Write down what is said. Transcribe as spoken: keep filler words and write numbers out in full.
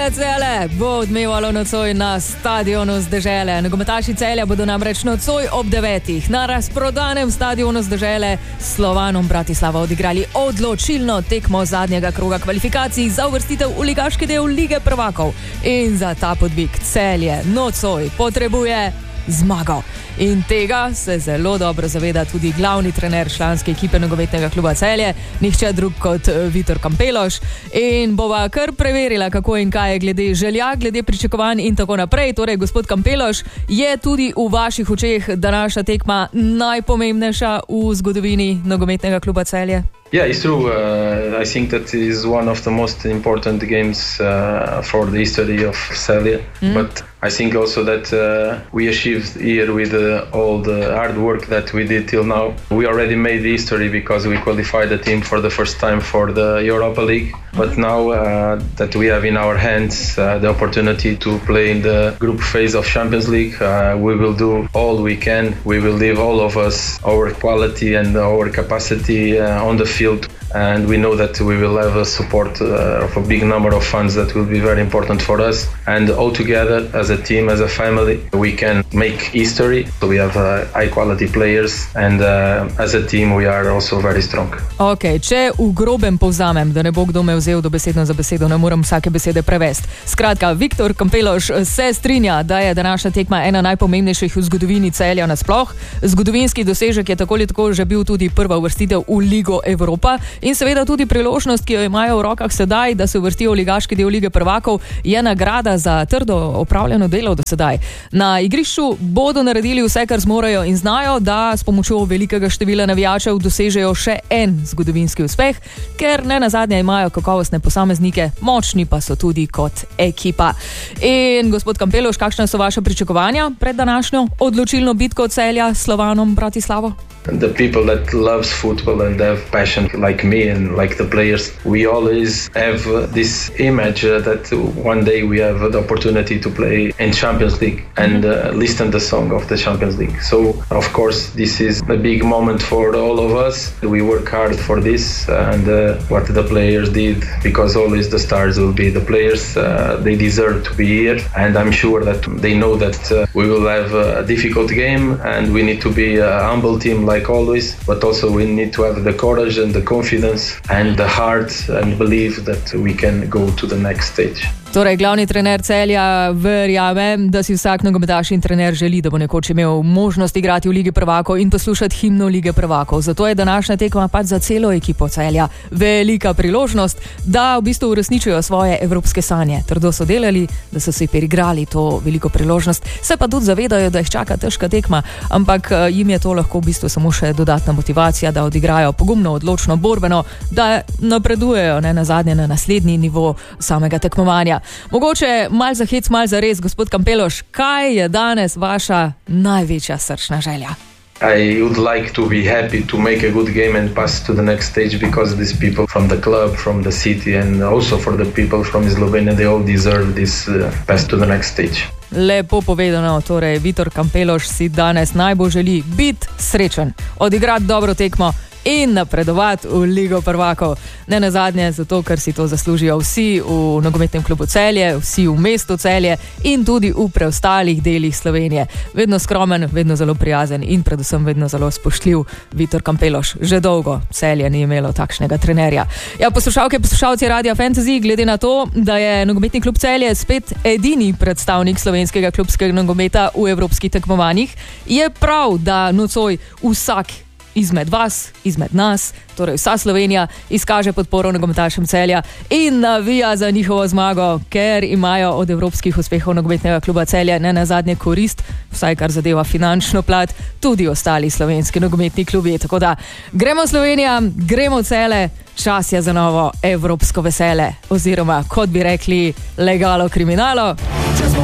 Celje, Celje bo odmevalo nocoj na stadionu z dežele. Nogometaši Celja bodo namreč nocoj ob devetih na razprodanem stadionu z dežele s Slovanom Bratislava odigrali odločilno tekmo zadnjega kroga kvalifikacij za uvrstitev v ligaški del Lige prvakov. In za ta podvig Celje nocoj potrebuje zmago. In tega se zelo dobro zaveda tudi glavni trener članske ekipe nogometnega kluba Celje, nihče drug kot Vitor Kampeloš. In bova kar preverila, kako in kaj je glede želja, glede pričakovanj in tako naprej. Torej, gospod Kampeloš, je tudi v vaših očeh današnja tekma najpomembnejša v zgodovini nogometnega kluba Celje? Yeah, it's true. Uh, I think that is one of the most important games uh, for the history of Celje. Mm. But I think also that uh, we achieved here with uh, all the hard work that we did till now. We already made history because we qualified the team for the first time for the Europa League. But now uh, that we have in our hands uh, the opportunity to play in the group phase of Champions League, uh, we will do all we can. We will leave all of us our quality and our capacity uh, on the field. And we know that we will have a support uh, of a big number of fans that will be very important for us. And all together, as a team, as a family, we can make history. So we have uh, high quality players and uh, as a team we are also very strong. Ok, če v grobem povzamem, da ne bo kdo me vzel dobesedno za besedo, ne moram vsake besede prevesti. Skratka, Viktor Kampeloš se strinja, da je današnja tekma ena najpomembnejših v zgodovini Celja nasploh. Zgodovinski dosežek je tako ali tako že bil tudi prva uvrstitev v Ligo Evropa. In seveda tudi priložnost, ki jo imajo v rokah sedaj, da se uvrstijo v ligaški del Lige prvakov, je nagrada za trdo opravljeno delo do sedaj. Na igrišču bodo naredili vse, kar zmorejo in znajo, da s pomočjo velikega števila navijačev dosežejo še en zgodovinski uspeh, ker ne nazadnje imajo kakovostne posameznike, močni pa so tudi kot ekipa. In gospod Kampeloš, kakšna so vaše pričakovanja pred današnjo odločilno bitko Celja s Slovanom Bratislavo? The people that loves football and have passion like me and like the players, we always have this image uh, that one day we have the opportunity to play in Champions League and uh, listen the song of the Champions League. So, of course, this is a big moment for all of us. We work hard for this and uh, what the players did, because always the stars will be the players. Uh, they deserve to be here, and I'm sure that they know that uh, we will have a difficult game and we need to be a humble team like like always, but also we need to have the courage and the confidence and the heart and believe that we can go to the next stage. Torej, glavni trener Celja verjame, da si vsak nogometaš in trener želi, da bo nekoč imel možnost igrati v Ligi prvakov in poslušati himno Lige prvakov. Zato je današnja tekma pač za celo ekipo Celja velika priložnost, da v bistvu uresničijo svoje evropske sanje. Trdo so delali, da so si perigrali to veliko priložnost. Se pa tudi zavedajo, da jih čaka težka tekma, ampak jim je to lahko v bistvu samo še dodatna motivacija, da odigrajo pogumno, odločno, borbeno, da napredujejo ne nazadnje na naslednji nivo samega tekmovanja. Mogoče mal za hec, mal za res, gospod Kampeloš, kaj je danes vaša največja srčna želja? I would like to be happy to make a good game and pass to the next stage, because these people from the club, from the city and also for the people from Slovenia, they all deserve this uh, pass to the next stage. Lepo povedano, torej Vitor Kampeloš si danes najbolj želi biti srečen, odigrati dobro tekmo in napredovati v Ligo prvakov. Ne nazadnje zato, ker si to zaslužijo vsi v nogometnem klubu Celje, vsi v mestu Celje in tudi v preostalih delih Slovenije. Vedno skromen, vedno zelo prijazen in predvsem vedno zelo spoštljiv Vitor Kampeloš. Že dolgo Celje ni imelo takšnega trenerja. Ja, poslušalke, poslušalci Radia Fantasy, glede na to, da je nogometni klub Celje spet edini predstavnik slovenskega klubskega nogometa v evropskih tekmovanjih, je prav, da nocoj vsak izmed vas, izmed nas, torej vsa Slovenija, izkaže podporo nogometašem Celja in navija za njihovo zmago, ker imajo od evropskih uspehov nogometnega kluba Celja ne nazadnje korist, vsaj kar zadeva finančno plat, tudi ostali slovenski nogometni klubi. Tako da gremo Slovenija, gremo Celje, čas je za novo evropsko vesele, oziroma kot bi rekli, legalo kriminalo.